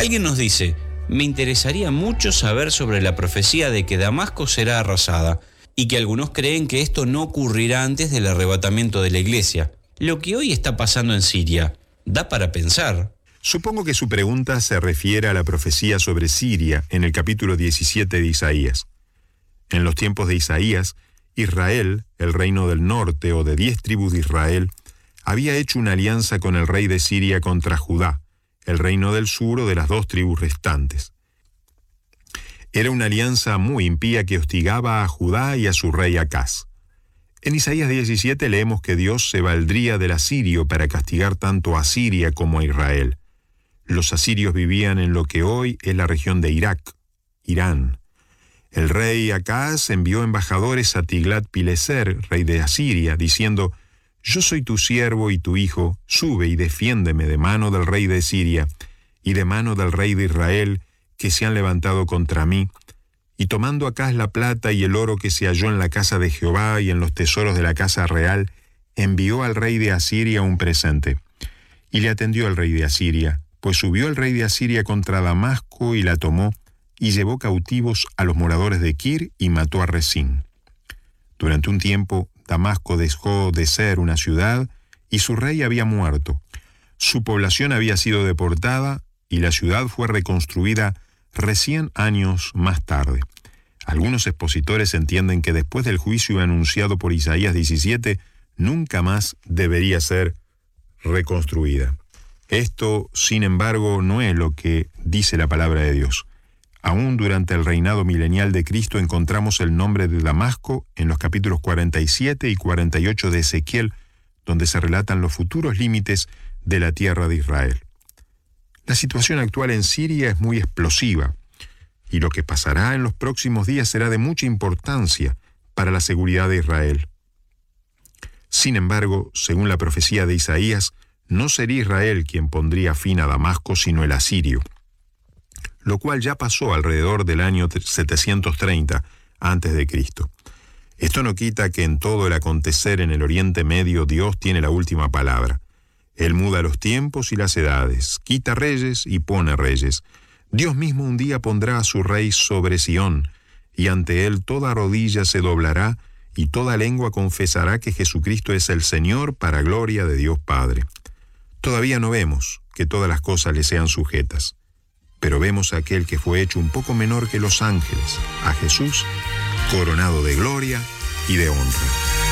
Alguien nos dice: me interesaría mucho saber sobre la profecía de que Damasco será arrasada, y que algunos creen que esto no ocurrirá antes del arrebatamiento de la iglesia. Lo que hoy está pasando en Siria da para pensar. Supongo que su pregunta se refiere a la profecía sobre Siria en el capítulo 17 de Isaías. En los tiempos de Isaías, Israel, el reino del norte o de 10 tribus de Israel, había hecho una alianza con el rey de Siria contra Judá, el reino del sur o de las 2 tribus restantes. Era una alianza muy impía que hostigaba a Judá y a su rey Acaz. En Isaías 17 leemos que Dios se valdría del asirio para castigar tanto a Siria como a Israel. Los asirios vivían en lo que hoy es la región de Irak, Irán. El rey Acaz envió embajadores a Tiglat-Pileser, rey de Asiria, diciendo: «Yo soy tu siervo y tu hijo, sube y defiéndeme de mano del rey de Siria y de mano del rey de Israel, que se han levantado contra mí». Y tomando Acaz la plata y el oro que se halló en la casa de Jehová y en los tesoros de la casa real, envió al rey de Asiria un presente. Y le atendió el rey de Asiria, pues subió el rey de Asiria contra Damasco y la tomó, y llevó cautivos a los moradores de Kir y mató a Resín. Durante un tiempo, Damasco dejó de ser una ciudad y su rey había muerto. Su población había sido deportada y la ciudad fue reconstruida recién años más tarde. Algunos expositores entienden que después del juicio anunciado por Isaías 17, nunca más debería ser reconstruida. Esto, sin embargo, no es lo que dice la palabra de Dios. Aún durante el reinado milenial de Cristo encontramos el nombre de Damasco en los capítulos 47 y 48 de Ezequiel, donde se relatan los futuros límites de la tierra de Israel. La situación actual en Siria es muy explosiva, y lo que pasará en los próximos días será de mucha importancia para la seguridad de Israel. Sin embargo, según la profecía de Isaías, no sería Israel quien pondría fin a Damasco, sino el asirio, lo cual ya pasó alrededor del año 730 a.C. Esto no quita que en todo el acontecer en el Oriente Medio Dios tiene la última palabra. Él muda los tiempos y las edades, quita reyes y pone reyes. Dios mismo un día pondrá a su rey sobre Sión, y ante él toda rodilla se doblará y toda lengua confesará que Jesucristo es el Señor, para gloria de Dios Padre. Todavía no vemos que todas las cosas le sean sujetas, pero vemos a aquel que fue hecho un poco menor que los ángeles, a Jesús, coronado de gloria y de honra.